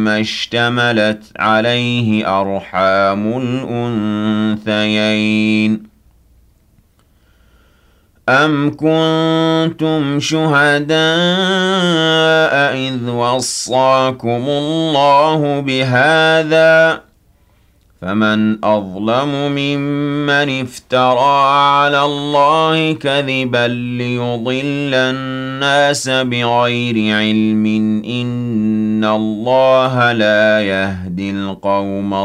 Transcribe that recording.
ما اشتملت عليه أرحام الأنثيين أم كنتم شهداء إذ وصاكم الله بهذا فمن أظلم ممن افترى على الله كذبا ليضل الناس بغير علم إن الله لا يهدي القوم